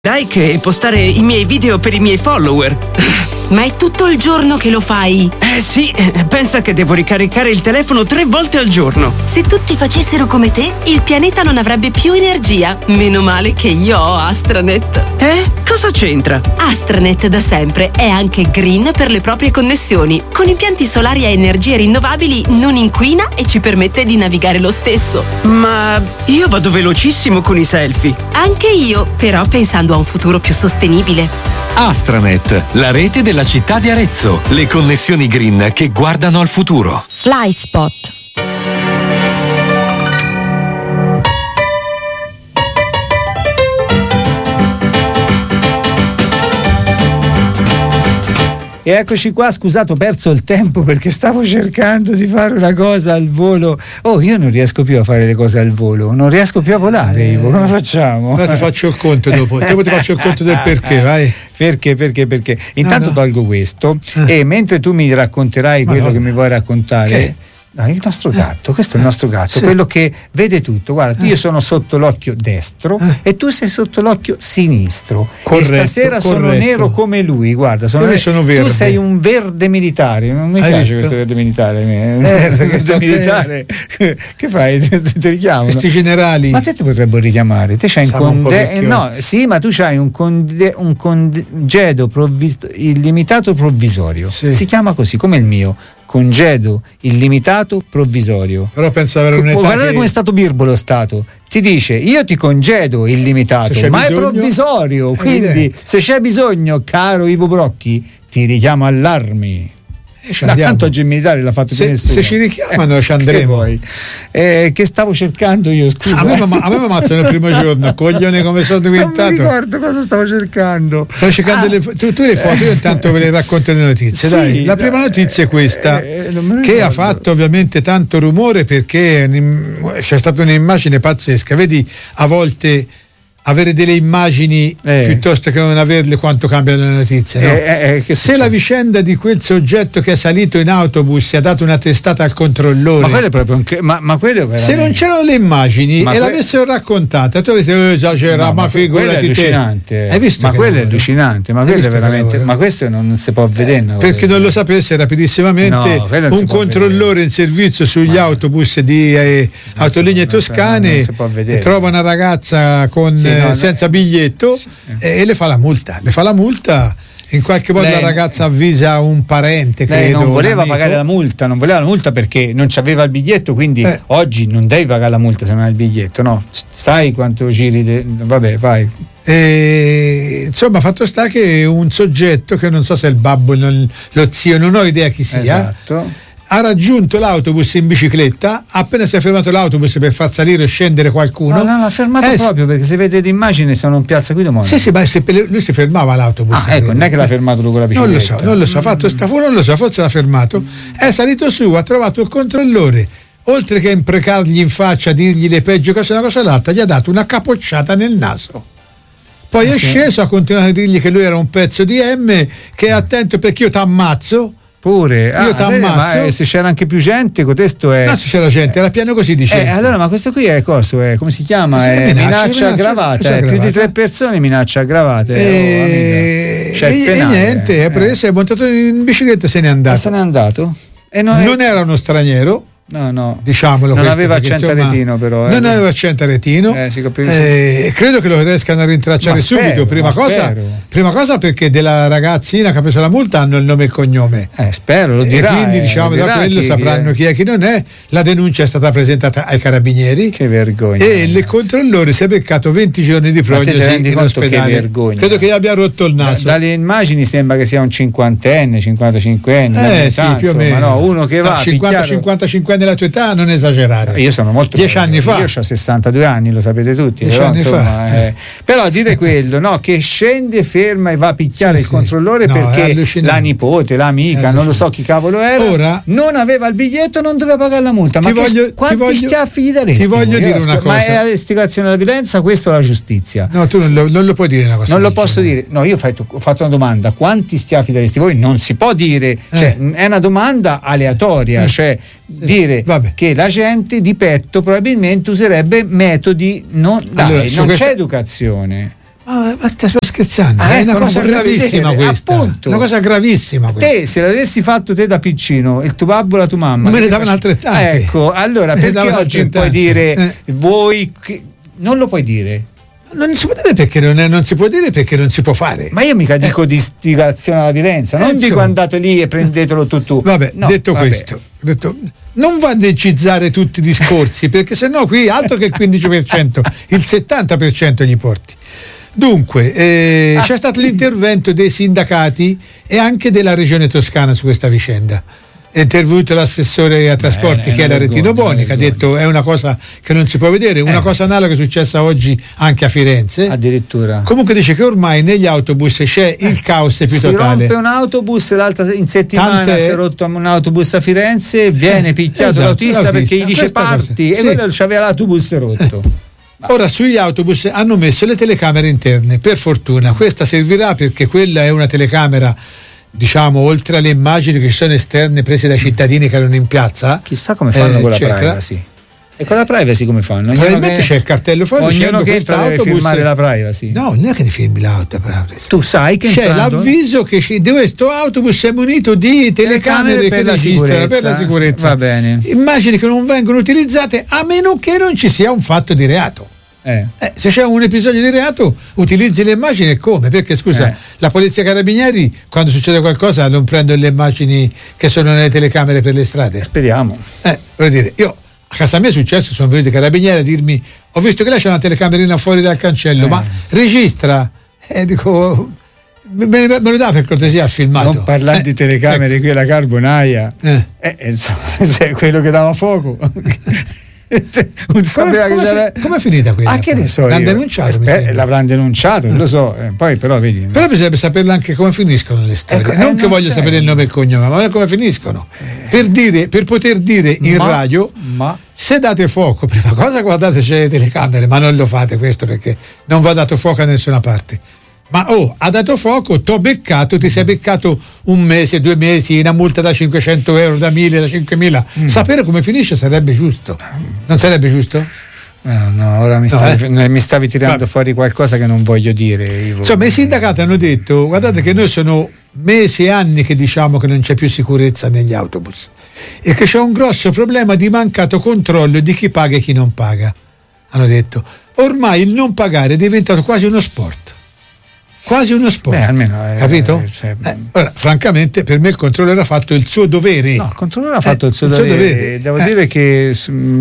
like e postare i miei video per i miei follower. Ma è tutto il giorno che lo fai? Sì, pensa che devo ricaricare il telefono 3 volte al giorno. Se tutti facessero come te, il pianeta non avrebbe più energia. Meno male che io ho Astranet. Cosa c'entra? Astranet da sempre è anche green per le proprie connessioni. Con impianti solari a energie rinnovabili non inquina e ci permette di navigare lo stesso. Ma io vado velocissimo con i selfie. Anche io, però pensando a un futuro più sostenibile. Astranet, la rete della città di Arezzo. Le connessioni green che guardano al futuro. FlySpot. E eccoci qua, scusate, ho perso il tempo perché stavo cercando di fare una cosa al volo. Io non riesco più a fare le cose al volo, non riesco più a volare, Ivo, come facciamo? Ti faccio il conto dopo ti faccio il conto del perché, vai. Perché? Intanto tolgo questo e mentre tu mi racconterai quello che mi vuoi raccontare. No, il nostro gatto, questo è il nostro gatto, quello che vede tutto. Guarda, io sono sotto l'occhio destro e tu sei sotto l'occhio sinistro. Corretto, e stasera sono nero come lui, guarda, sono verde. Tu sei un verde militare, non mi piace questo verde militare. Verde militare. Che fai? Ti richiamo? Questi generali. Ma te ti potrebbero richiamare. Te c'hai ma tu c'hai un congedo illimitato provvisorio. Sì. Si chiama così, come il mio. Congedo illimitato provvisorio. Però penso avere un'età. Guardate come è stato birbolo stato. Ti dice: io ti congedo illimitato, ma è provvisorio. Quindi, se c'è bisogno, caro Ivo Brocchi, ti richiamo all'armi. Tanto oggi il militare l'ha fatto più nessuno. Se ci richiamano ci andremo. Che stavo cercando io, scusa. A me mi ammazzano il primo giorno, coglione, come sono diventato. Non mi ricordo cosa stavo cercando. Stavo cercando tu le foto, io intanto ve le racconto le notizie. Dai. La prima notizia è questa, che ha fatto ovviamente tanto rumore perché c'è stata un'immagine pazzesca. Vedi, a volte avere delle immagini piuttosto che non averle, quanto cambia la notizia, no? Se la vicenda di quel soggetto che è salito in autobus e ha dato una testata al controllore, ma quello è proprio ma quello veramente... se non c'erano le immagini l'avessero raccontata, tu avresti esagerato, ma figurati te. Hai visto? Ma quello è allucinante, ma quello è veramente, ma questo non si può vedere. Perché non lo sapesse rapidissimamente, un controllore in servizio sugli autobus di Autolinee Toscane trova una ragazza con senza biglietto e le fa la multa. In qualche modo la ragazza avvisa un parente, credo. Lei non voleva pagare la multa, perché non c'aveva il biglietto, quindi oggi non devi pagare la multa se non hai il biglietto, no? Sai quanto giri vabbè, vai. Insomma, fatto sta che un soggetto che non so se è il babbo, lo zio, non ho idea chi sia. Esatto. Ha raggiunto l'autobus in bicicletta, appena si è fermato l'autobus per far salire o scendere qualcuno. No, l'ha fermato proprio perché se vede l'immagine sono in piazza Guido Monaco. Sì, ma lui si fermava l'autobus. Non è che l'ha fermato lui con la bicicletta. Non lo so, forse l'ha fermato. È salito su, ha trovato il controllore. Oltre che imprecargli in faccia, dirgli le peggio cose, una cosa l'altra, gli ha dato una capocciata nel naso. Poi è sceso, ha continuato a dirgli che lui era un pezzo di M, che è attento perché io t'ammazzo. Pure io t'ammazzo. Se c'era anche più gente, codesto è. No, se c'era gente, era pieno così dicendo. Allora, ma questo qui è cosa? Come si chiama? È minaccia aggravata. Più di 3 persone minaccia aggravate. E niente, si è montato in bicicletta e se n'è andato. Se n'è andato? Non era uno straniero. No, diciamolo. Non aveva accento aretino, però. Non aveva accento aretino. Credo che lo riescano a rintracciare subito. Prima cosa perché della ragazzina che ha preso la multa hanno il nome e il cognome. Spero, lo dirà. Quindi da quello sapranno chi è chi non è. La denuncia è stata presentata ai carabinieri. Che vergogna. E il controllore si è beccato 20 giorni di prognosi in ospedale. Che vergogna. Credo che gli abbia rotto il naso. Dalle immagini sembra che sia un 50enne, 55enne. Sì, più o meno. No, uno che va 50-55 anni della tua età, non esagerare. Io sono molto 10 anni fa. Io ho 62 anni, lo sapete tutti. 10 anni fa. Però dire quello, che scende, ferma e va a picchiare il controllore perché la nipote, l'amica, non lo so chi cavolo era, ora non aveva il biglietto, non doveva pagare la multa. Ma quanti schiaffi gli daresti? Ti voglio dire una cosa. Ma è l'istigazione alla violenza, questo è la giustizia. No, tu non lo puoi dire una cosa. Non lo posso dire. No, io ho fatto una domanda: quanti schiaffi daresti voi? Non si può dire, cioè è una domanda aleatoria, cioè dire che la gente di petto probabilmente userebbe metodi non c'è educazione. Ma stai scherzando? È una cosa gravissima questa. Appunto. Una cosa gravissima questa. Te, se l'avessi fatto te da piccino, il tuo babbo, la tua mamma, me ne davano altrettanti. Ecco, allora perché oggi puoi dire voi non lo puoi dire? Non si può dire perché non si può dire, perché non si può fare. Ma io mica dico di istigazione alla violenza, non dico andate lì e prendetelo tu. Vabbè, no, detto questo, non vandecizzare tutti i discorsi, perché sennò qui altro che il 15%, il 70% gli porti. Dunque, c'è stato l'intervento dei sindacati e anche della regione toscana su questa vicenda. È intervenuto l'assessore a trasporti che è la Retino Bonica, ha detto è una cosa che non si può vedere, una cosa analoga è successa oggi anche a Firenze. Addirittura. Comunque dice che ormai negli autobus c'è il caos più totale. Si rompe un autobus, l'altra in settimana si è rotto un autobus a Firenze, viene picchiato l'autista perché gli dice parti e quello c'aveva l'autobus rotto. Ora sugli autobus hanno messo le telecamere interne, per fortuna questa servirà perché quella è una telecamera, diciamo, oltre alle immagini che ci sono esterne prese dai cittadini che erano in piazza. Chissà come fanno con la privacy. E con la privacy come fanno? Probabilmente c'è il cartello fuori ognuno che entra deve firmare la privacy. No, non è che ne firmi l'auto. Tu sai che c'è l'avviso che questo autobus è munito di telecamere che registrano per la sicurezza. Va bene. Immagini che non vengono utilizzate a meno che non ci sia un fatto di reato. Se c'è un episodio di reato utilizzi le immagini, e come? Perché scusa, la polizia carabinieri quando succede qualcosa non prendono le immagini che sono nelle telecamere per le strade? Speriamo. Voglio dire, io a casa mia è successo, sono venuti i carabinieri a dirmi ho visto che lei c'è una telecamerina fuori dal cancello, ma registra? Dico me lo dà per cortesia al filmato. Non parlare di telecamere, qui alla Carbonaia cioè quello che dava fuoco. Come è finita quella? Che ne so, l'hanno denunciato? L'avranno denunciato, lo so, poi però vedi. Però bisognerebbe saperle anche come finiscono le storie. Non che voglio sapere il nome e il cognome, ma come finiscono. Per poter dire in radio, se date fuoco, prima cosa guardate c'è le telecamere, ma non lo fate questo perché non va dato fuoco a nessuna parte. Ma ha dato fuoco, t'ho beccato, ti sei beccato un mese, 2 mesi, una multa da 500 euro, da 1000, da 5000. Sapere come finisce sarebbe giusto. Non sarebbe giusto? No, ora mi stavi tirando fuori qualcosa che non voglio dire. Ivo. Insomma, i sindacati hanno detto, guardate che noi sono mesi e anni che diciamo che non c'è più sicurezza negli autobus e che c'è un grosso problema di mancato controllo di chi paga e chi non paga. Hanno detto, ormai il non pagare è diventato quasi uno sport. Quasi uno sport, almeno, capito? Ora, francamente, per me il controllore ha fatto il suo dovere. No, il controllore ha fatto il suo dovere. Devo dire che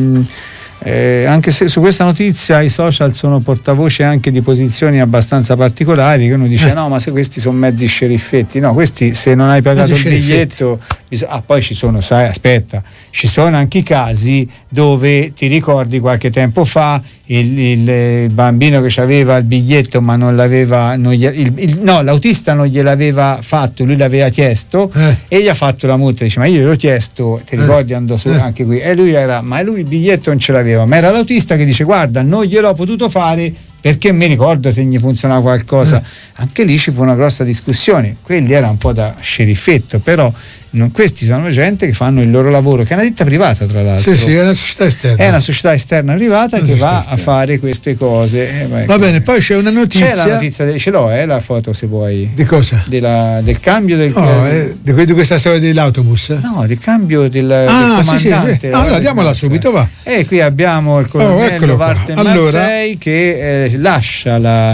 anche se su questa notizia i social sono portavoce anche di posizioni abbastanza particolari, che uno dice no, ma se questi sono mezzi sceriffetti, no, questi se non hai pagato il biglietto poi ci sono, ci sono anche i casi dove ti ricordi qualche tempo fa il bambino che aveva il biglietto ma non l'aveva l'autista non gliel'aveva fatto, lui l'aveva chiesto e gli ha fatto la multa, dice ma io gliel'ho chiesto, ti ricordi, andò su anche qui e lui il biglietto non ce l'aveva, ma era l'autista che dice guarda non gliel'ho potuto fare perché mi ricordo se gli funzionava qualcosa. Anche lì ci fu una grossa discussione, quelli era un po' da sceriffetto, però questi sono gente che fanno il loro lavoro, che è una ditta privata tra l'altro. Sì, è una società esterna. È una società esterna privata che va a fare queste cose. Va bene, poi c'è una notizia. C'è la notizia, ce l'ho, la foto se vuoi. Di cosa? Del cambio del. Di questa storia dell'autobus? No, del cambio del comandante. Sì. Allora diamola subito, va. E qui abbiamo il colonnello Walter Mazzei che lascia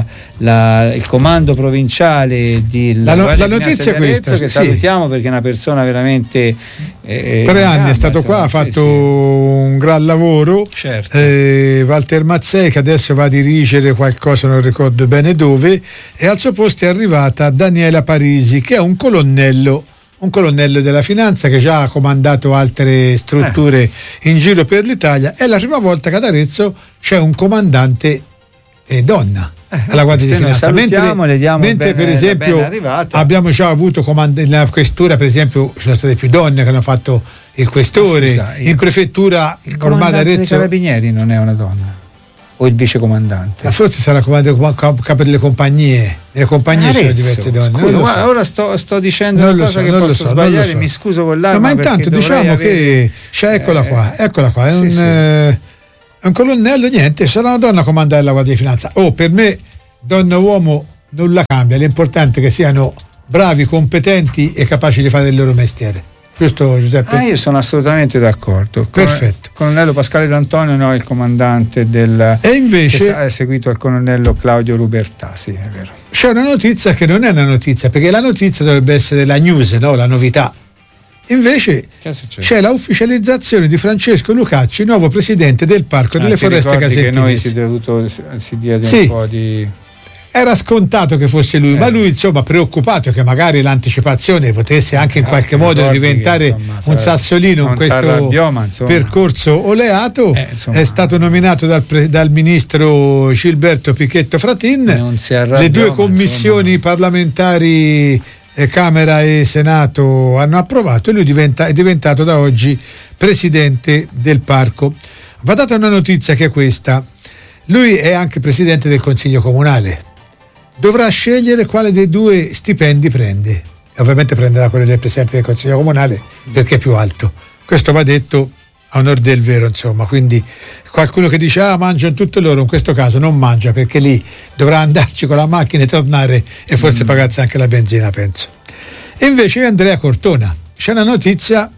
il comando provinciale la notizia è questa, che salutiamo perché è una persona veramente 3 anni è stato qua, ha fatto un gran lavoro. Certo. Walter Mazzei che adesso va a dirigere qualcosa, non ricordo bene dove, e al suo posto è arrivata Daniela Parisi che è un colonnello della finanza che già ha comandato altre strutture in giro per l'Italia. È la prima volta che ad Arezzo c'è un comandante donna alla Guardia di Finanza, mentre per esempio abbiamo già avuto nella questura, per esempio ci sono state più donne che hanno fatto il questore, in prefettura il comandante dei Carabinieri non è una donna, o il vicecomandante? Forse sarà capo delle compagnie. Nelle compagnie sono diverse donne. Ora sto dicendo una cosa che posso sbagliare, mi scuso con l'arma. Ma intanto diciamo che eccola qua, è un colonnello, niente, sarà una donna a comandare la Guardia di Finanza. Per me donna o uomo non la cambia, l'importante è che siano bravi, competenti e capaci di fare il loro mestiere. Giusto, Giuseppe? Io sono assolutamente d'accordo. Perfetto. Colonnello Pasquale D'Antonio, no, il comandante e invece che è seguito al colonnello Claudio Rubertasi, è vero. C'è una notizia che non è una notizia, perché la notizia dovrebbe essere la news, no? La novità. Invece c'è la ufficializzazione di Francesco Lucacci, nuovo presidente del Parco delle Foreste Casettinesi. Che noi si dia un po' di... Era scontato che fosse lui, ma lui insomma preoccupato che magari l'anticipazione potesse anche in qualche modo diventare un sassolino in questo percorso oleato. È stato nominato dal ministro Gilberto Pichetto Fratin. Le due commissioni parlamentari Camera e Senato hanno approvato e lui è diventato da oggi presidente del parco. Va data una notizia che è questa: lui è anche presidente del Consiglio Comunale. Dovrà scegliere quale dei due stipendi prende. Ovviamente prenderà quello del Presidente del Consiglio Comunale perché è più alto. Questo va detto a onor del vero, insomma. Quindi qualcuno che dice mangiano tutte loro, in questo caso non mangia, perché lì dovrà andarci con la macchina e tornare e forse pagarsi anche la benzina, penso. E invece Andrea Cortona, c'è una notizia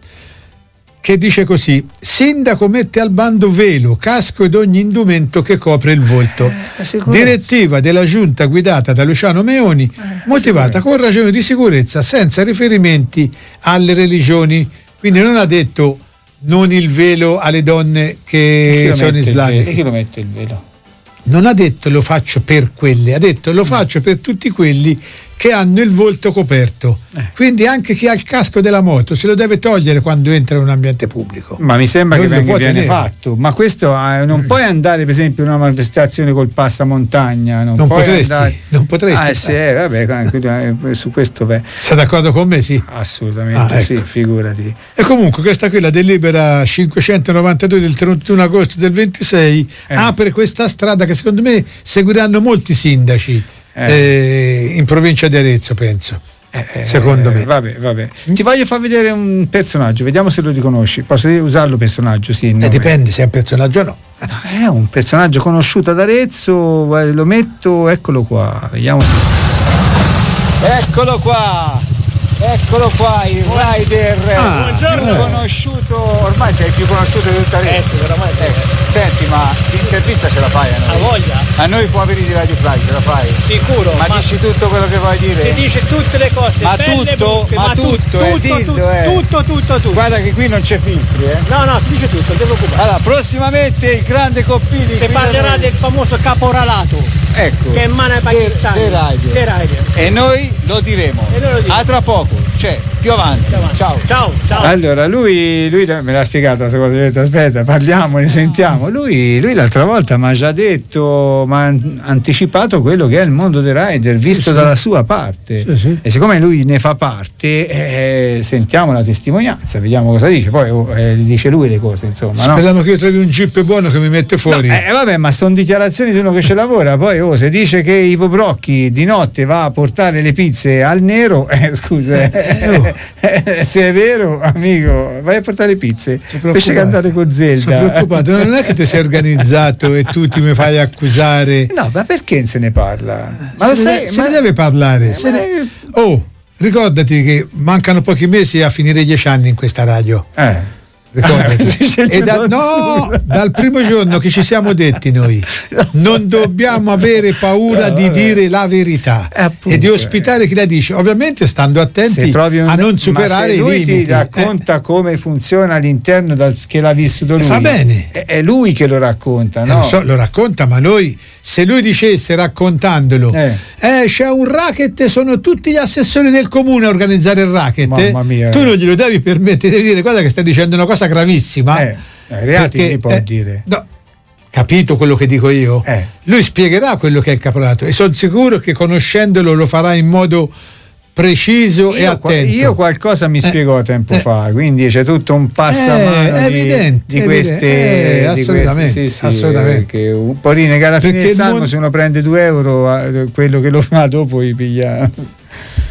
che dice così: sindaco mette al bando velo, casco ed ogni indumento che copre il volto. Direttiva della giunta guidata da Luciano Meoni, motivata con ragioni di sicurezza, senza riferimenti alle religioni. Quindi non ha detto non il velo alle donne che sono islamiche. E chi lo mette il velo? Non ha detto lo faccio per quelle, ha detto lo faccio per tutti quelli che hanno il volto coperto. Quindi anche chi ha il casco della moto se lo deve togliere quando entra in un ambiente pubblico. Ma mi sembra che viene fatto. Ma questo non puoi andare per esempio in una manifestazione col passamontagna. Non potresti. Vabbè, su questo sei d'accordo con me? Sì. Assolutamente ecco. Sì, figurati. E comunque questa qui, la delibera 592 del 31 agosto del 26 apre questa strada che secondo me seguiranno molti sindaci in provincia di Arezzo, penso. Secondo me. Vabbè. Ti voglio far vedere un personaggio, vediamo se lo riconosci. Posso usarlo personaggio? Sì. Dipende se è un personaggio o no. È un personaggio conosciuto ad Arezzo, lo metto, eccolo qua, vediamo se. Eccolo qua, il rider. Buongiorno. Conosciuto, ormai sei più conosciuto di tutta Arezzo. Senti, ma l'intervista ce la fai a noi? A voglia. A noi può avere di Radio Fly, ce la fai? Sicuro. Ma dici tutto quello che vuoi dire? Si dice tutte le cose. Ma belle, tutto? brutte, ma tutto. Tutto. Guarda che qui non c'è filtri, No, si dice tutto, non ti preoccupare. Allora, prossimamente il grande Coppini. Si parlerà del famoso caporalato. Ecco. Che emana i pakistani. The Rider. E noi lo diremo. A tra poco. Più avanti. Ciao. Allora, lui me l'ha spiegato questa cosa, ho detto aspetta, parliamone, sentiamo. Lui l'altra volta mi ha già detto, mi ha anticipato quello che è il mondo dei rider visto dalla sua parte. E siccome lui ne fa parte, sentiamo la testimonianza, vediamo cosa dice. Poi dice lui le cose, insomma. Speriamo che io trovi un jeep buono che mi mette fuori. Vabbè, ma sono dichiarazioni di uno che ci lavora. Poi se dice che Ivo Brocchi di notte va a portare le pizze al nero, scusa. Se è vero, amico, vai a portare le pizze invece che andare con Zelda. Sono preoccupato, non è che ti sei organizzato e tu ti mi fai accusare. No, ma perché se ne parla? Ma se ne deve parlare. Ricordati che mancano pochi mesi a finire 10 anni in questa radio. Dal primo giorno che ci siamo detti noi non dobbiamo avere paura di dire la verità e di ospitare chi la dice, ovviamente stando attenti a non superare i limiti. Lui ti racconta come funziona all'interno che l'ha vissuto lui, fa bene, è lui che lo racconta, no? Lo racconta, ma noi, se lui dicesse raccontandolo c'è un racket, sono tutti gli assessori del comune a organizzare il racket, mamma mia, tu non glielo devi permettere, devi dire guarda che stai dicendo una cosa gravissima, reati li può dire. No, capito quello che dico io? Lui spiegherà quello che è il caporalato e sono sicuro che conoscendolo lo farà in modo preciso e attento. Io qualcosa mi spiegò tempo fa, quindi c'è tutto un passamano di queste assolutamente, assolutamente. Che un po' rinega alla fine del salmo, se uno prende 2 euro quello che lo fa dopo gli piglia.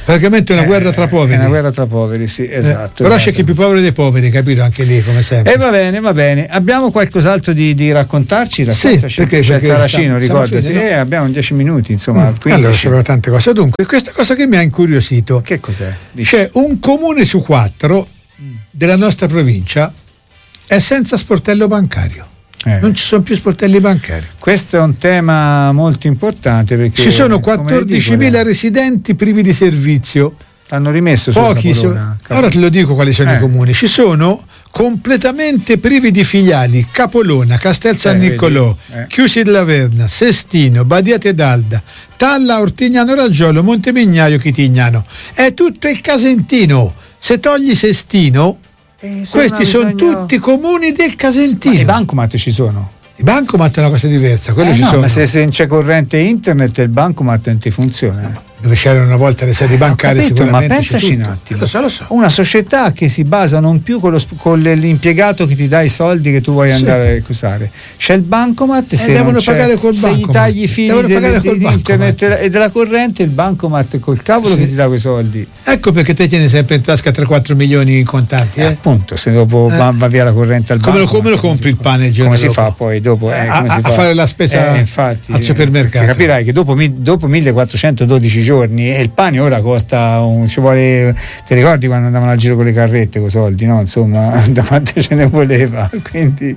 Praticamente una guerra tra poveri. È una guerra tra poveri, sì, esatto. Però esatto. c'è chi è più povero dei poveri, capito? Anche lì, come sempre. Va bene. Abbiamo qualcos'altro di raccontarci? Raccontaci. Sì, perché c'è il Saracino, ricordati. Fine, no? Abbiamo 10 minuti, insomma. Allora, sono tante cose. Dunque, questa cosa che mi ha incuriosito. Che cos'è? C'è un comune su 4 della nostra provincia è senza sportello bancario. Non ci sono più sportelli bancari. Questo è un tema molto importante perché ci sono 14.000 residenti privi di servizio. Hanno rimesso pochi ora te lo dico quali sono i comuni. Ci sono completamente privi di filiali: Capolona, Castel San Niccolò, Chiusi della Verna, Sestino, Badia Tedalda, Talla, Ortignano Raggiolo, Montemignaio, Chitignano. È tutto il Casentino. Se togli Sestino, questi sono tutti comuni del Casentino. Ma i bancomat ci sono? I bancomat è una cosa diversa, quello ci sono. Ma se non c'è corrente internet il bancomat non ti funziona. Dove c'erano una volta le sedi bancarie, sicuramente. Ma pensaci un attimo. Lo so. Una società che si basa non più con l'impiegato che ti dà i soldi che tu vuoi andare a usare. C'è il bancomat, se devono pagare col se bancomat. Gli tagli i fili di internet e della corrente, il bancomat col cavolo che ti dà quei soldi. Ecco perché te tieni sempre in tasca 3-4 milioni in contanti. Appunto, se dopo va via la corrente al banco. Come lo compri il pane il giorno come si fa poi dopo? Come si fa? A fare la spesa infatti, al supermercato. Capirai che dopo 1412 giorni il pane ora costa ci vuole. Ti ricordi quando andavano al giro con le carrette con i soldi, no? Insomma, da quante ce ne voleva, quindi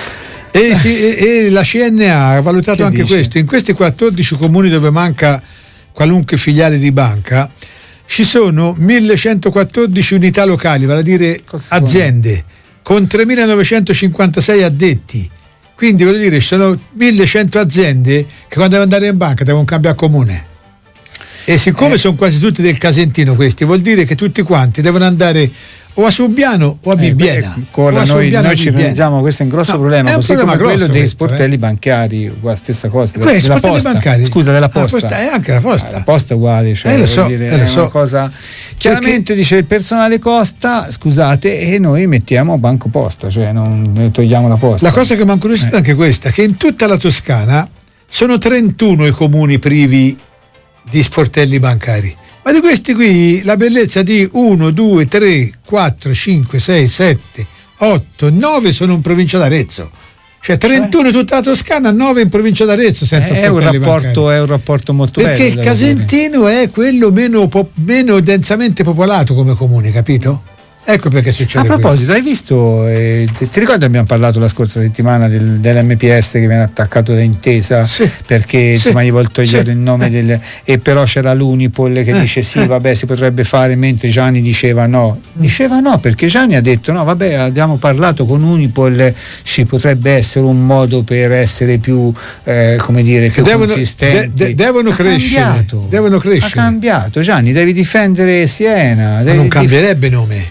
e la CNA ha valutato anche dice? Questo. In questi 14 comuni dove manca qualunque filiale di banca ci sono 1114 unità locali, vale a dire aziende, con 3.956 addetti. Quindi voglio dire, ci sono 1.100 aziende che quando devono andare in banca devono cambiare comune. E siccome sono quasi tutti del Casentino questi, vuol dire che tutti quanti devono andare o a Subbiano o a Bibbiena. Noi ci realizziamo, questo è un grosso problema, così come quello dei sportelli bancari, la stessa cosa. Della posta. Bancari. Scusa, della posta. È anche la posta. La posta è uguale, cioè, è una cosa. Chiaramente dice il personale costa, scusate, e noi mettiamo banco posta, cioè non togliamo la posta. La cosa che mi ha incuriosito è anche questa, che in tutta la Toscana sono 31 i comuni privi di sportelli bancari, ma di questi qui la bellezza di 1, 2, 3, 4, 5, 6, 7, 8, 9 sono in provincia d'Arezzo, cioè 31 in tutta la Toscana, 9 in provincia d'Arezzo senza sportelli bancari. È un rapporto molto bello, perché il Casentino è quello meno densamente popolato come comune, capito? Ecco perché succede. A proposito, questo. hai visto, ti ricordi abbiamo parlato la scorsa settimana dell'MPS che viene attaccato da Intesa? Sì. Perché insomma gli vuol togliere il nome e però c'era l'Unipol che dice sì, vabbè, si potrebbe fare, mentre Gianni diceva no. Diceva no, perché Gianni ha detto no, vabbè, abbiamo parlato con Unipol, ci potrebbe essere un modo per essere più come dire, più consistenti. Devono crescere. Ha cambiato, Gianni, devi difendere Siena. Ma non cambierebbe nome.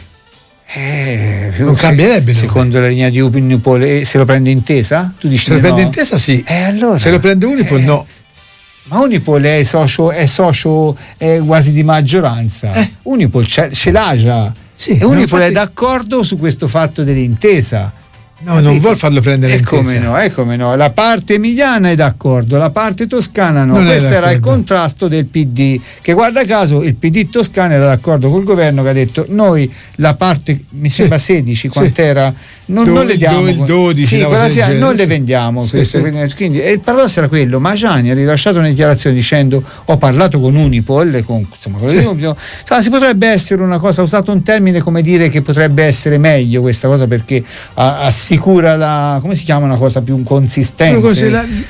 Non cambierebbe secondo la linea di Unipol, se lo prende Intesa? Tu dici se lo prende Intesa sì, allora, se lo prende Unipol no. Ma Unipol è socio è quasi di maggioranza. Unipol ce l'ha già, e Unipol è d'accordo su questo fatto dell'intesa. No, non vuol farlo prendere in Intesa. Come no, la parte emiliana è d'accordo, la parte toscana no. Questo era il contrasto del PD, che guarda caso il PD toscano era d'accordo col governo che ha detto noi la parte, mi sembra 16, quant'era, non le diamo, il 12, non le vendiamo. Quindi il paradosso era quello, ma Gianni ha rilasciato una dichiarazione dicendo ho parlato con Unipol, si potrebbe essere una cosa, ha usato un termine come dire che potrebbe essere meglio questa cosa perché assicura la, come si chiama, una cosa più consistente,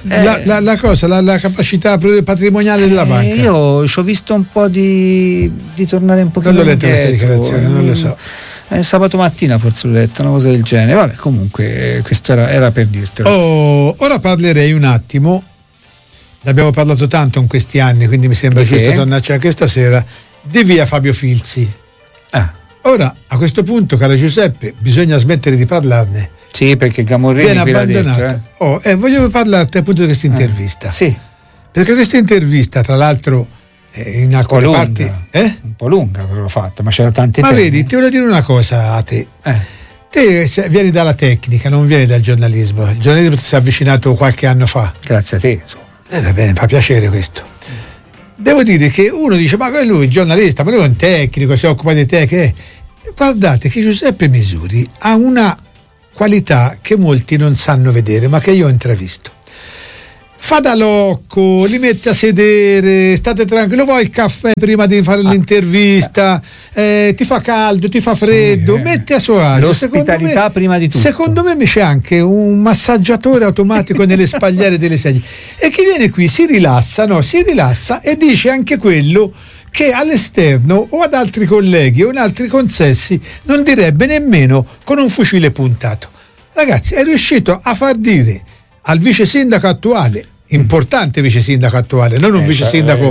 la capacità patrimoniale della banca. Io ci ho visto un po' di tornare un pochino indietro. Questa dichiarazione, non lo so. Sabato mattina forse l'ho letta, una cosa del genere. Vabbè, comunque questo era per dirtelo. Ora parlerei un attimo, ne abbiamo parlato tanto in questi anni, quindi mi sembra giusto tornarci anche stasera, di via Fabio Filzi. Ora, a questo punto, caro Giuseppe, bisogna smettere di parlarne. Sì, perché Gamorrini viene abbandonata. Voglio parlarti appunto di questa intervista. Sì. Perché questa intervista, tra l'altro, in alcune parti un po' lunga però l'ho fatta, ma c'era tante ma temi. Vedi, ti voglio dire una cosa a te. Te vieni dalla tecnica, non vieni dal giornalismo. Il giornalismo ti si è avvicinato qualche anno fa. Grazie a te, insomma. Va bene, fa piacere questo. devo dire che uno dice ma lui è un giornalista, ma lui è un tecnico, si occupa di tecniche. Guardate che Giuseppe Misuri ha una qualità che molti non sanno vedere, ma che io ho intravisto. Fa da locco, li mette a sedere, state tranquillo, vuoi il caffè prima di fare l'intervista, ti fa caldo, ti fa freddo, mette a suo agio. L'ospitalità prima di tutto. Secondo me c'è anche un massaggiatore automatico nelle spalliere delle sedie, e chi viene qui si rilassa e dice anche quello che all'esterno o ad altri colleghi o in altri consessi non direbbe nemmeno con un fucile puntato. Ragazzi, è riuscito a far dire al vice sindaco attuale, importante vice sindaco attuale, non un vice sindaco,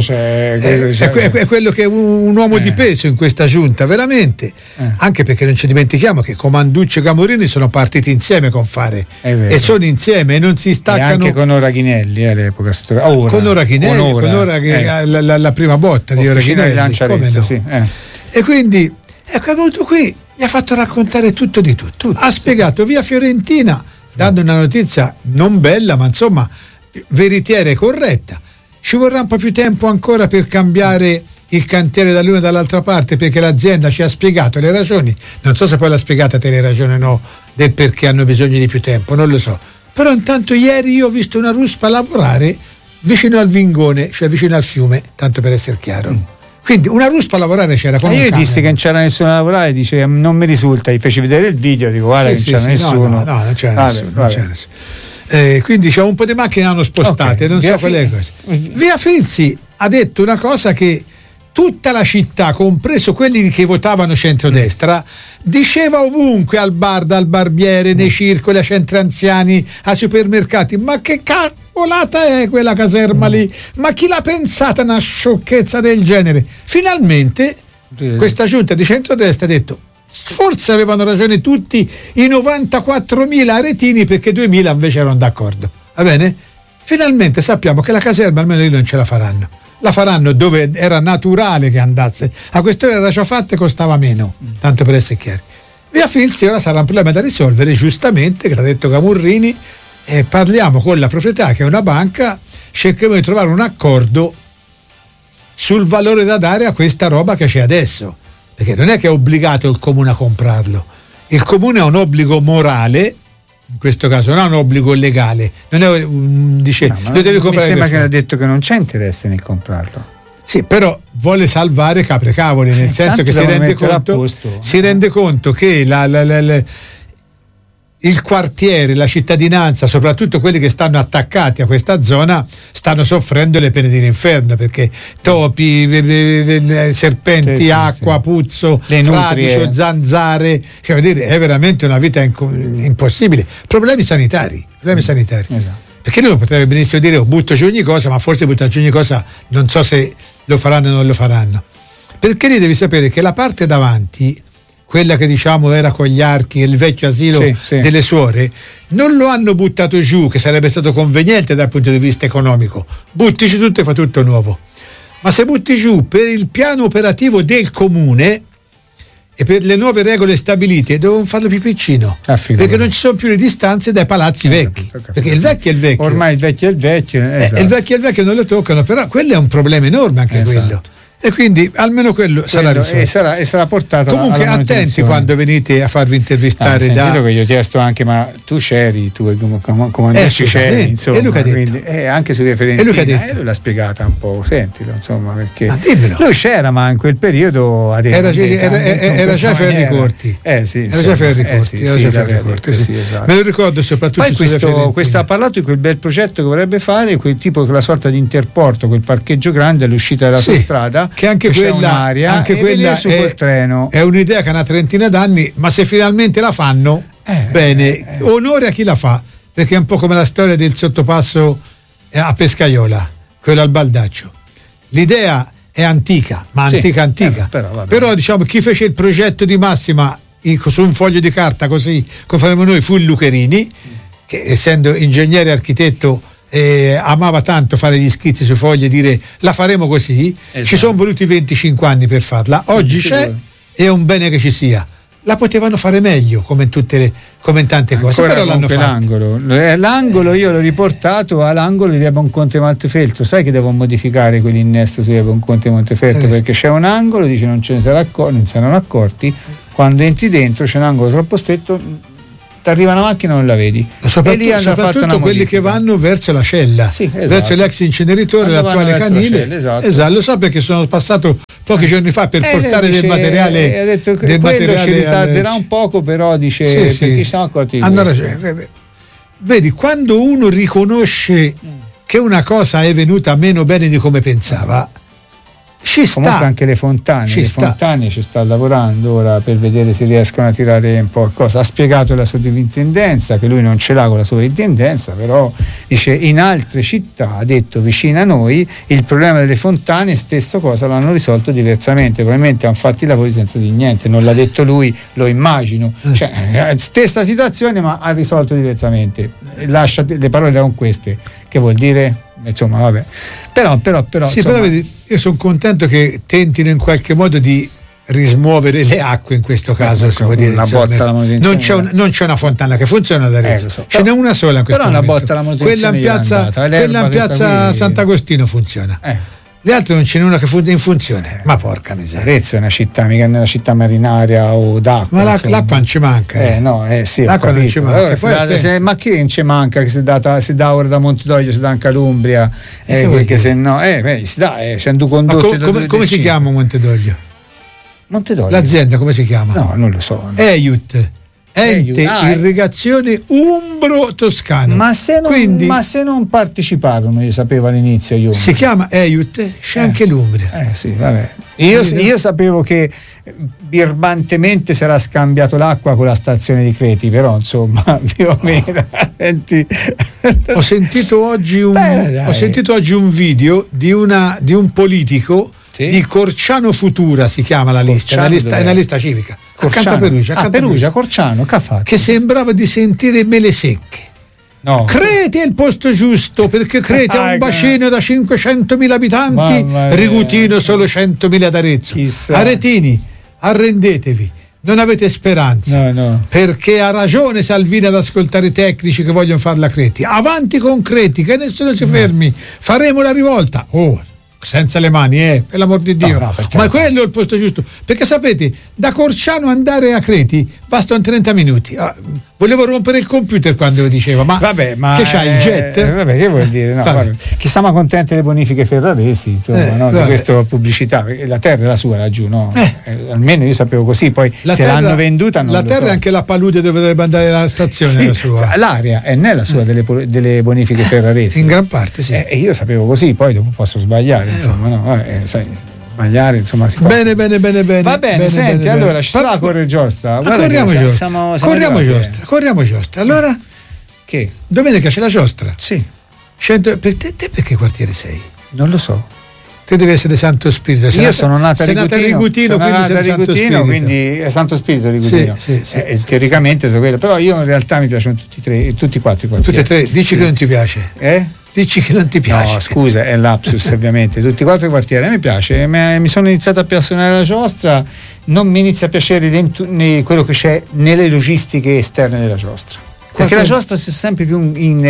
è quello che è un uomo di peso in questa giunta, veramente, anche perché non ci dimentichiamo che Comanducci e Camurini sono partiti insieme con Fare, e sono insieme e non si staccano. E anche con Ora Ghinelli all'epoca, con Ora Ghinelli, la prima botta di Ora Ghinelli, come no? Sì. E quindi è venuto qui, gli ha fatto raccontare tutto di tutto, ha spiegato via Fiorentina, dando una notizia non bella, ma insomma veritiera e corretta. Ci vorrà un po' più tempo ancora per cambiare il cantiere dall'una e dall'altra parte, perché l'azienda ci ha spiegato le ragioni. Non so se poi l'ha spiegata te le ragioni o no del perché hanno bisogno di più tempo, non lo so. Però intanto ieri io ho visto una ruspa lavorare vicino al Vingone, cioè vicino al fiume, tanto per essere chiaro. Quindi una ruspa a lavorare c'era. Io dissi che non c'era nessuno a lavorare, dice non mi risulta, gli feci vedere il video, dico guarda che non c'era nessuno. No, non c'era nessuno. Quindi c'è un po' di macchine hanno spostate, non so quelle cose. Via Filzi ha detto una cosa che tutta la città, compreso quelli che votavano centrodestra, diceva ovunque, al bar, dal barbiere, nei circoli, ai centri anziani, ai supermercati, ma che volata è quella caserma lì? Ma chi l'ha pensata una sciocchezza del genere? Finalmente questa giunta di centrodestra ha detto forse avevano ragione tutti i 94.000 aretini, perché 2.000 invece erano d'accordo. Va bene? Finalmente sappiamo che la caserma almeno lì non ce la faranno. La faranno dove era naturale che andasse. A quest'ora era già fatta e costava meno, tanto per essere chiari. Via Filzi ora sarà un problema da risolvere, giustamente, che l'ha detto Camurrini. Parliamo con la proprietà, che è una banca, cercheremo di trovare un accordo sul valore da dare a questa roba che c'è adesso, perché non è che è obbligato il comune a comprarlo, il comune ha un obbligo morale, in questo caso non ha un obbligo legale, non è dice lo devi comprare. Mi sembra che ha detto che non c'è interesse nel comprarlo. Sì, però vuole salvare capre cavoli, nel senso che si rende conto che il quartiere, la cittadinanza, soprattutto quelli che stanno attaccati a questa zona, stanno soffrendo le pene dell'inferno, perché topi, serpenti, acqua, puzzo, fradicio, zanzare, cioè, è veramente una vita impossibile. Problemi sanitari. Esatto. Perché lui potrebbe benissimo dire butto giù ogni cosa, ma forse buttare giù ogni cosa non so se lo faranno o non lo faranno. Perché lì devi sapere che la parte davanti, quella che diciamo era con gli archi, il vecchio asilo delle suore, non lo hanno buttato giù, che sarebbe stato conveniente dal punto di vista economico. Butti giù tutto e fa tutto nuovo. Ma se butti giù per il piano operativo del comune e per le nuove regole stabilite, devono farlo più piccino, perché non ci sono più le distanze dai palazzi vecchi, perché il vecchio è il vecchio. Ormai il vecchio è il vecchio. Esatto. Il vecchio è il vecchio, non lo toccano, però quello è un problema enorme anche quello. E quindi almeno quello sarà risolto. E sarà portato. Comunque attenti quando venite a farvi intervistare. Credo che io ti ho chiesto anche, ma tu c'eri, tu come c'eri, insomma, e Luca quindi, anche su Via Fiorentina, lui l'ha spiegata un po', sentilo, insomma, perché lui c'era, ma in quel periodo era già Ferri Corti. Era già Ferri Corti. Me lo ricordo soprattutto. Poi questo ha parlato di quel bel progetto che vorrebbe fare, quel tipo, quella sorta di interporto, quel parcheggio grande all'uscita della sua strada, che anche quella col treno è un'idea che ha una trentina d'anni, ma se finalmente la fanno bene, onore a chi la fa, perché è un po' come la storia del sottopasso a Pescaiola, quello al Baldaccio. L'idea è antica, ma antica. Però diciamo chi fece il progetto di massima su un foglio di carta così come faremo noi fu il Lucherini, che essendo ingegnere e architetto amava tanto fare gli schizzi su foglie e dire la faremo così. Ci sono voluti 25 anni per farla, oggi c'è e è un bene che ci sia. la potevano fare meglio, come in tante cose, ancora però l'hanno fatto. L'angolo io l'ho riportato all'angolo di via Bonconte Montefeltro. Sai che devo modificare quell'innesto su via Bonconte Montefeltro, perché c'è un angolo, dice non saranno accorti, quando entri dentro c'è un angolo troppo stretto, ti arriva una macchina non la vedi, soprattutto quelli che vanno verso la cella, verso l'ex inceneritore, l'attuale canile. Esatto, lo so perché sono passato pochi giorni fa per portare del materiale. Ha detto che quello ci ritarderà un poco, però dice perché siamo accorti di questo. Vedi, quando uno riconosce che una cosa è venuta meno bene di come pensava, comunque anche le fontane ci sta lavorando ora per vedere se riescono a tirare un po' cosa. Ha spiegato la sovrintendenza che lui non ce l'ha con la sovrintendenza, però dice in altre città, ha detto vicino a noi, il problema delle fontane stesso cosa l'hanno risolto diversamente, probabilmente hanno fatto i lavori senza di niente, non l'ha detto lui, lo immagino, stessa situazione ma ha risolto diversamente. Le parole erano queste, che vuol dire insomma vabbè, però sì, però vedi, io sono contento che tentino in qualche modo di rismuovere le acque in questo caso, si può dire, non c'è una fontana che funziona da Arezzo, ce n'è una sola in questo però momento. Una botta alla manutenzione quella in piazza Sant'Agostino funziona, le altre non ce n'è una che in funzione, ma porca miseria. Arezzo è una città, mica è una città marinaria o d'acqua, ma l'acqua non ci manca, sì, l'acqua non ci manca. Ma che non ci manca, che si dà ora da Montedoglio, si dà in Calabria, perché se no si dà, c'è un condotto. Come si chiama Montedoglio? L'azienda come si chiama? No, non lo so. Ente irrigazione umbro-toscano. Ma se non parteciparono, io sapevo all'inizio io. Si chiama EIUT, c'è anche l'Umbria. Sì, vabbè. Io sapevo che birbantemente sarà scambiato l'acqua con la stazione di Creti, però insomma più o meno. Ho sentito oggi un video di un politico. Sì? Di Corciano Futura si chiama la lista, è una lista civica. Accanto a Perugia. Corciano, che ha fatto? Che sembrava di sentire mele secche. No. Creti è il posto giusto, perché Creti ha un bacino da 500.000 abitanti, Rigutino solo 100.000 ad Arezzo. Aretini, arrendetevi. Non avete speranza, perché ha ragione Salvini ad ascoltare i tecnici che vogliono farla Creti. Avanti con Creti, che nessuno si fermi, faremo la rivolta. Senza le mani, per l'amor di Dio, ma quello è il posto giusto, perché sapete, da Corciano andare a Creti bastano 30 minuti. Volevo rompere il computer quando lo diceva, ma che c'hai il jet? Che vuol dire? Chi sta contente le bonifiche ferraresi, insomma, di questa pubblicità, perché la terra è la sua laggiù, no? Almeno io sapevo così, poi l'hanno venduta non la terra è anche la palude dove dovrebbe andare la stazione, la sua. L'area è nella sua delle bonifiche ferraresi. In gran parte sì. E io sapevo così, poi dopo posso sbagliare, insomma, sbagliare, insomma, si bene. Va bene, senti, allora ci sarà correre giostra. Corriamo giostra. Allora che? Domenica c'è la giostra? Sì. Per te perché quartiere sei? Non lo so. Te deve essere Santo Spirito. Io sono nata a Rigutino, quindi è Santo Spirito Rigutino. Sì. Teoricamente so quello, però io in realtà mi piacciono tutti e quattro i quartieri. Tutti e tre, dici che non ti piace? Dici che non ti piace? No, scusa, è lapsus ovviamente. Tutti e quattro i quartieri a me piace, mi sono iniziato a appassionare la giostra, non mi inizia a piacere quello che c'è nelle logistiche esterne della giostra, perché la giostra sta sempre più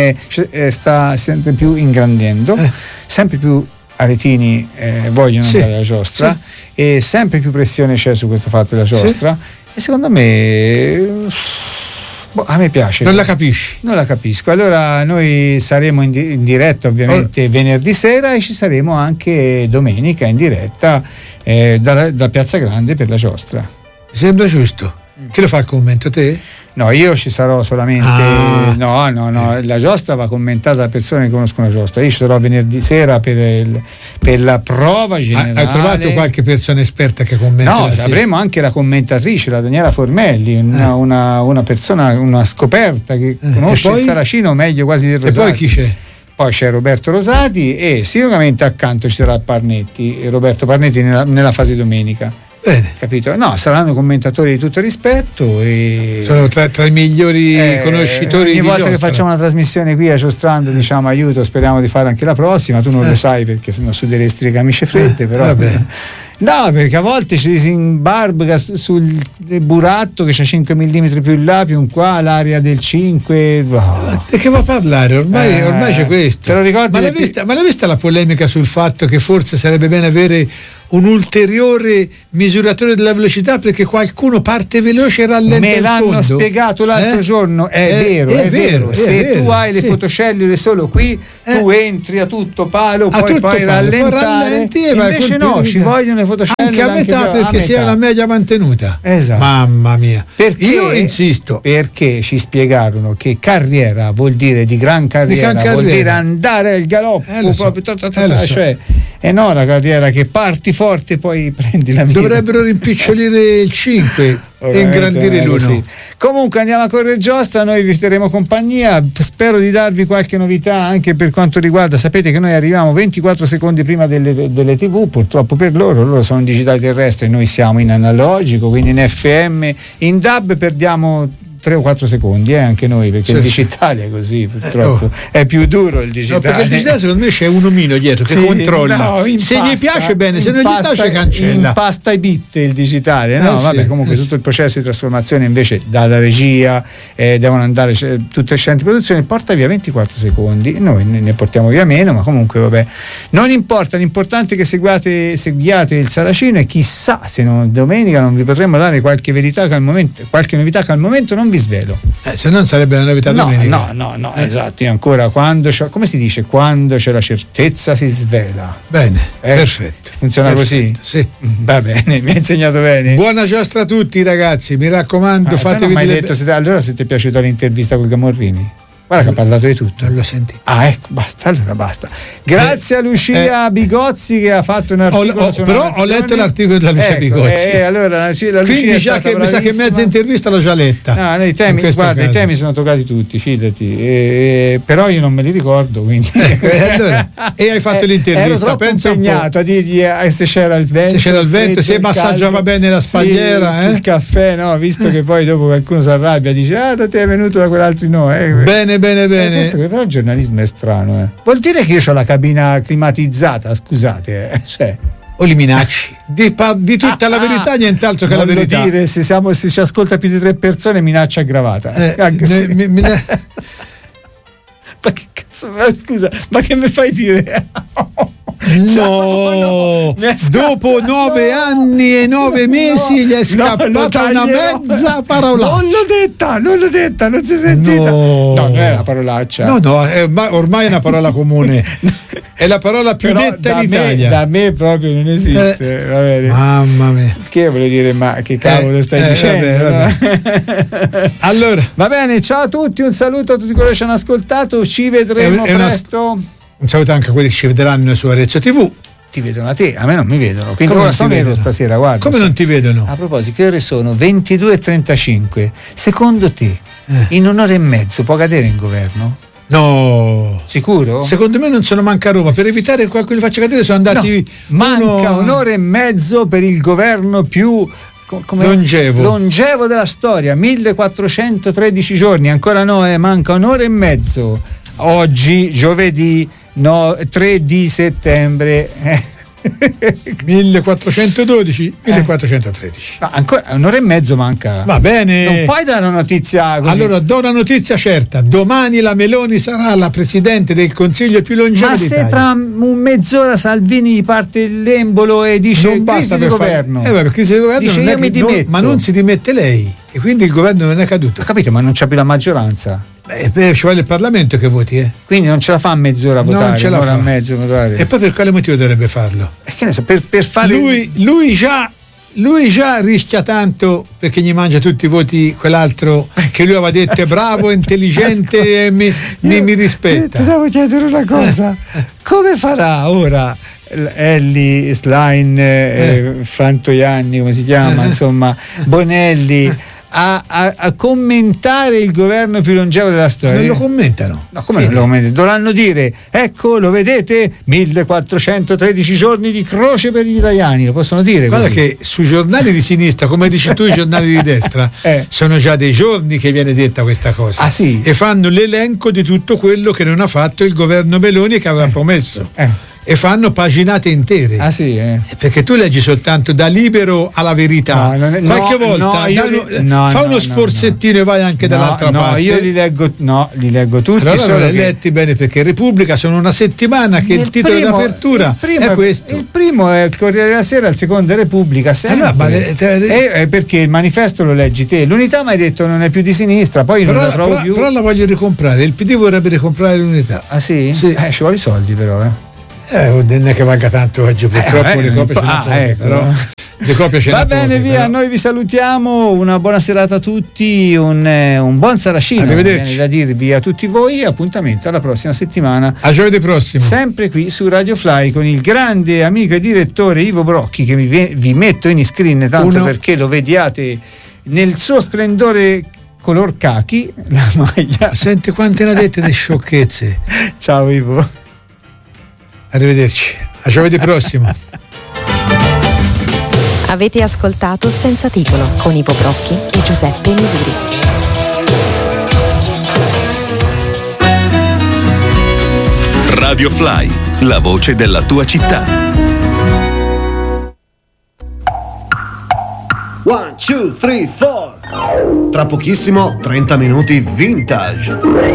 ingrandendo, sempre più aretini vogliono andare alla giostra, e sempre più pressione c'è su questo fatto della giostra, e secondo me a me piace. Non la capisci? Non la capisco. Allora noi saremo in diretta ovviamente venerdì sera, e ci saremo anche domenica in diretta da Piazza Grande per la giostra. Mi sembra giusto. Chi lo fa il commento, te? No, io ci sarò solamente. No, la giostra va commentata da persone che conoscono la giostra. Io ci sarò venerdì sera per la prova generale. Hai trovato qualche persona esperta che commenta? No, avremo anche la commentatrice, la Daniela Formelli, una persona, una scoperta che conosce il Saracino meglio quasi del Rosati. E poi chi c'è? Poi c'è Roberto Rosati, e sicuramente accanto ci sarà Parnetti, Roberto Parnetti nella fase domenica. Bene. Capito? No, saranno commentatori di tutto rispetto, e sono tra i migliori conoscitori ogni di volta giostra. che facciamo una trasmissione qui a Giostrando diciamo aiuto, speriamo di fare anche la prossima. Tu non lo sai perché sennò suderesti le camicie fredde, però No, perché a volte ci si imbarba sul buratto che c'ha 5 mm più in là, più in qua, l'area del 5. Oh. Di che va a parlare? Ormai c'è questo. Te lo ricordi? Ma l'hai vista la polemica sul fatto che forse sarebbe bene avere un ulteriore misuratore della velocità perché qualcuno parte veloce e rallenta? Me l'hanno spiegato l'altro giorno, è vero. Se tu hai le fotocellule solo qui, tu entri a tutto palo, poi rallentare, invece no, ci vogliono le fotocellule anche a metà perché sia la media mantenuta. Esatto. Mamma mia. Perché, io insisto, perché ci spiegarono che carriera vuol dire di gran carriera, vuol dire andare al galoppo cioè, e no la carriera che parti forte poi prendi la mira. Dovrebbero rimpicciolire il 5 e ingrandire l'1. Comunque andiamo a correre giostra, noi vi terremo compagnia, spero di darvi qualche novità anche per quanto riguarda, sapete che noi arriviamo 24 secondi prima delle TV, purtroppo per loro sono in digitale terrestre, noi siamo in analogico, quindi in FM, in DAB perdiamo 3 o 4 secondi anche noi, perché il digitale è così, purtroppo è più duro il digitale. No, perché il digitale secondo me c'è un omino dietro che controlla, se gli piace bene, se non gli piace cancella, impasta i bit il digitale. Comunque tutto il processo di trasformazione invece dalla regia devono andare tutte le scelte di produzione, porta via 24 secondi, noi ne portiamo via meno, ma comunque vabbè, non importa, l'importante è che seguiate il Saracino e chissà se domenica non vi potremmo dare qualche novità che al momento non vi svelo. Se non sarebbe una novità domenica. No, esatto. Io ancora come si dice? Quando c'è la certezza si svela. Bene, perfetto. Funziona così? Sì. Va bene, mi hai insegnato bene. Buona giostra a tutti ragazzi, mi raccomando, fatevi detto allora se ti è piaciuta l'intervista con i Camorrini. Guarda che ha parlato di tutto. Non l'ho sentito. Ecco, basta. Grazie a Lucia Bigozzi che ha fatto un articolo però ho letto l'articolo della Lucia Bigozzi. Allora la Lucia quindi già che mi sa che mezza intervista l'ho già letta. No, i temi sono toccati tutti, fidati. Però io non me li ricordo, quindi. Allora, e hai fatto l'intervista. Ero troppo impegnato a dirgli se c'era il vento. Se massaggiava bene la spalliera. Il caffè, no, visto che poi dopo qualcuno si arrabbia, dice da te è venuto da quell'altro no. Bene. Questo però il giornalismo è strano. Vuol dire che io ho la cabina climatizzata, scusate. O li minacci di tutta la verità, nient'altro che la verità. Dire, se ci ascolta più di 3 persone, minaccia aggravata. Ma che cazzo, scusa, ma che mi fai dire? Dopo 9 anni e 9 mesi gli è scappata una mezza parolaccia. Non l'ho detta, non si è sentita. No, non è una parolaccia. Ormai è una parola comune. È la parola più detta in Italia. Da me proprio non esiste. Va bene. Mamma mia. Che voglio dire, ma che cavolo stai dicendo? Vabbè. Allora, va bene, ciao a tutti, un saluto a tutti quelli che ci hanno ascoltato. Ci vedremo presto. Un saluto anche a quelli che ci vedranno su Arezzo TV. Ti vedono a te, a me non mi vedono. Quindi ora sono nero stasera, guarda. Come non ti vedono? A proposito, che ore sono? 22:35. Secondo te, in un'ora e mezzo può cadere in governo? No. Sicuro? Secondo me non sono manca a Roma. Per evitare che qualcuno li faccia cadere sono andati. Manca un'ora e mezzo per il governo più longevo della storia. 1413 giorni. Ancora manca un'ora e mezzo. Oggi, giovedì 3 di settembre 1412 1413. Ancora un'ora e mezzo manca. Va bene. Non puoi dare una notizia così. Allora do una notizia certa. Domani la Meloni sarà la presidente del Consiglio più longevo d'Italia. Ma se tra mezz'ora Salvini gli parte l'embolo e dice non basta crisi di governo. Crisi di governo dice io mi dimetto. Ma non si dimette lei e quindi il governo non è caduto. Ho capito, ma non c'è più la maggioranza. Ci vuole il Parlamento che voti, Quindi non ce la fa a mezz'ora a votare, non ce la fa. A mezzo votare. E poi per quale motivo dovrebbe farlo? Che ne so, per fare lui già rischia tanto perché gli mangia tutti i voti quell'altro che lui aveva detto è bravo, intelligente e mi rispetta. Ti devo chiedere una cosa. Come farà ora Elli, Schlein, Frantoianni, come si chiama, insomma, Bonelli a commentare il governo più longevo della storia? Non lo commentano. No, come non lo commentano? Dovranno dire, ecco, lo vedete, 1413 giorni di croce per gli italiani, lo possono dire. Guarda così. Che sui giornali di sinistra, come dici tu, i giornali di destra, sono già dei giorni che viene detta questa cosa. Ah, sì? E fanno l'elenco di tutto quello che non ha fatto il governo Meloni che aveva promesso. e fanno paginate intere. Ah sì, perché tu leggi soltanto da Libero alla Verità. Qualche volta fa uno sforzettino e vai anche dall'altra parte. Io li leggo tutti. Allora non li hai letti bene, perché Repubblica sono una settimana che il titolo d'apertura è questo. Il primo è il Corriere della Sera, il secondo è Repubblica, sempre. Perché il Manifesto lo leggi te. L'Unità mi hai detto non è più di sinistra, poi non la trovo più. Però la voglio ricomprare. Il PD vorrebbe ricomprare l'Unità. Ah sì? Sì. Ci vuole i soldi però, non è che valga tanto oggi, purtroppo le copie ce ne però le copie ce va bene, via, però. Noi vi salutiamo, una buona serata a tutti, un buon saracino, arrivederci, da dirvi a tutti voi, appuntamento alla prossima settimana, a giovedì prossimo, sempre qui su Radio Fly con il grande amico e direttore Ivo Brocchi, che vi metto in screen tanto perché lo vediate nel suo splendore color cachi, la maglia. Senti quante ne ha dette di sciocchezze. Ciao Ivo, arrivederci, a giovedì prossimo. Avete ascoltato Senza Titolo con Ivo Brocchi e Giuseppe Misuri. Radio Fly, la voce della tua città. 1, 2, 3, 4. Tra pochissimo 30 minuti vintage.